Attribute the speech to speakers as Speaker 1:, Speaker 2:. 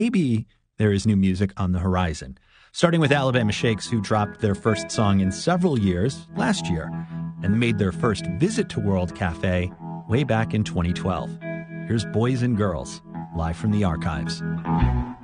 Speaker 1: maybe there is new music on the horizon. Starting with Alabama Shakes, who dropped their first song in several years last year and made their first visit to World Cafe way back in 2012. Here's Boys and Girls, live from the archives.